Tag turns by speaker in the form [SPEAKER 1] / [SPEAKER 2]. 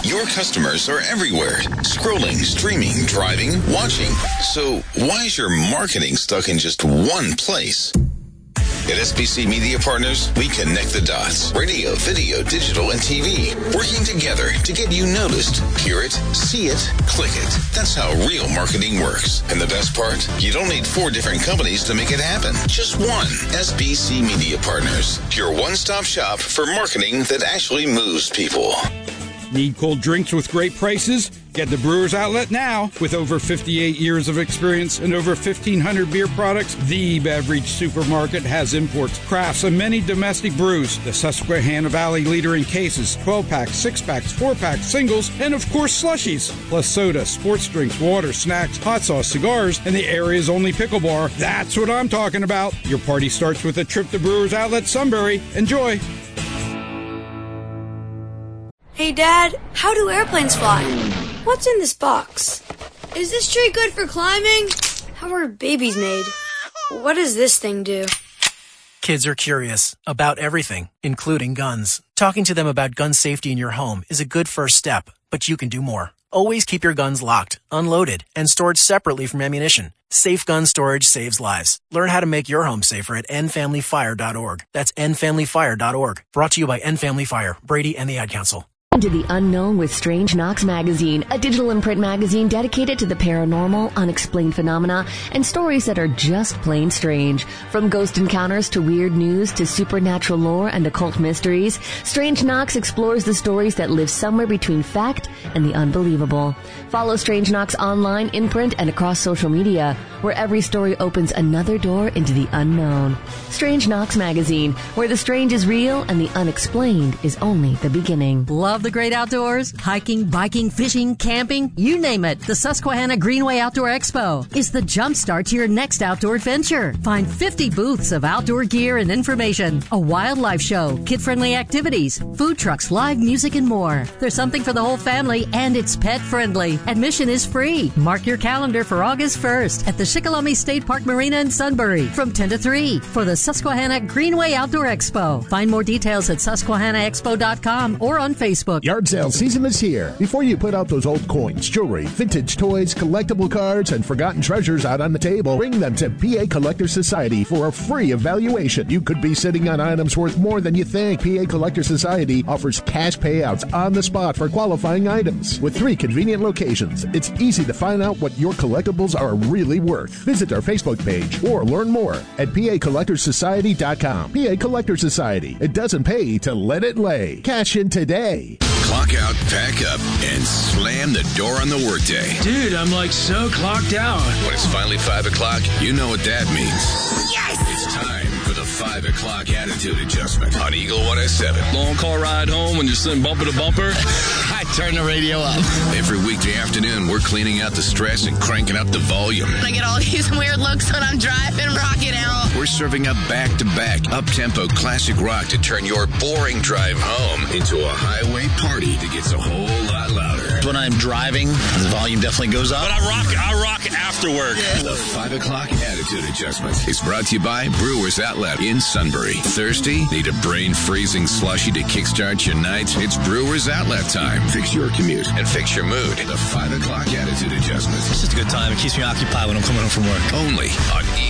[SPEAKER 1] Your customers are everywhere. Scrolling, streaming, driving, watching. So why is your marketing stuck in just one place? At SBC Media Partners, we connect the dots. Radio, video, digital, and TV. Working together to get you noticed. Hear it, see it, click it. That's how real marketing works. And the best part? You don't need 4 different companies to make it happen. Just one. SBC Media Partners. Your one-stop shop for marketing that actually moves people.
[SPEAKER 2] Need cold drinks with great prices? Get the Brewers Outlet now. With over 58 years of experience and over 1,500 beer products, the beverage supermarket has imports, crafts, and many domestic brews. The Susquehanna Valley leader in cases, 12-packs, 6-packs, 4-packs, singles, and of course slushies. Plus soda, sports drinks, water, snacks, hot sauce, cigars, and the area's only pickle bar. That's what I'm talking about. Your party starts with a trip to Brewers Outlet Sunbury. Enjoy.
[SPEAKER 3] Hey, Dad, how do airplanes fly? What's in this box? Is this tree good for climbing? How are babies made? What does this thing do?
[SPEAKER 4] Kids are curious about everything, including guns. Talking to them about gun safety in your home is a good first step, but you can do more. Always keep your guns locked, unloaded, and stored separately from ammunition. Safe gun storage saves lives. Learn how to make your home safer at endfamilyfire.org. That's endfamilyfire.org. Brought to you by End Family Fire, Brady, and the Ad Council.
[SPEAKER 5] To the unknown with Strange Knox Magazine, a digital and print magazine dedicated to the paranormal, unexplained phenomena, and stories that are just plain strange. From ghost encounters to weird news to supernatural lore and occult mysteries, Strange Knox explores the stories that live somewhere between fact and the unbelievable. Follow Strange Knox online, in print, and across social media, where every story opens another door into the unknown. Strange Knox Magazine, where the strange is real and the unexplained is only the beginning.
[SPEAKER 6] Love the great outdoors? Hiking, biking, fishing, camping, you name it. The Susquehanna Greenway Outdoor Expo is the jumpstart to your next outdoor adventure. Find 50 booths of outdoor gear and information, a wildlife show, kid-friendly activities, food trucks, live music, and more. There's something for the whole family, and it's pet-friendly. Admission is free. Mark your calendar for August 1st at the Shikellamy State Park Marina in Sunbury from 10 to 3 for the Susquehanna Greenway Outdoor Expo. Find more details at susquehannaexpo.com or on Facebook.
[SPEAKER 7] Yard sale season is here. Before you put out those old coins, jewelry, vintage toys, collectible cards, and forgotten treasures out on the table, bring them to PA Collectors Society for a free evaluation. You could be sitting on items worth more than you think. PA Collectors Society offers cash payouts on the spot for qualifying items. With 3 convenient locations, it's easy to find out what your collectibles are really worth. Visit our Facebook page or learn more at PACollectorsSociety.com. PA Collectors Society. It doesn't pay to let it lay. Cash in today.
[SPEAKER 1] Clock out, pack up, and slam the door on the workday.
[SPEAKER 8] Dude, I'm like so clocked out.
[SPEAKER 1] When it's finally 5 o'clock, you know what that means. Yes! It's time for the 5 o'clock attitude adjustment on Eagle 107.
[SPEAKER 8] Long car ride home when you're sitting bumper to bumper.
[SPEAKER 9] I turn the radio up.
[SPEAKER 1] Every weekday afternoon, we're cleaning out the stress and cranking up the volume.
[SPEAKER 10] I get all these weird looks when I'm driving, rocking out.
[SPEAKER 1] We're serving up back-to-back, up-tempo classic rock to turn your boring drive home into a highway party that gets a whole lot louder.
[SPEAKER 9] When I'm driving, the volume definitely goes up.
[SPEAKER 8] But I rock after work.
[SPEAKER 1] Yeah. The 5 o'clock attitude adjustment is brought to you by Brewers Outlet in Sunbury. Thirsty? Need a brain-freezing slushie to kickstart your night? It's Brewers Outlet time. Fix your commute and fix your mood. The 5 o'clock attitude adjustment.
[SPEAKER 9] It's just a good time. It keeps me occupied when I'm coming home from work.
[SPEAKER 1] Only on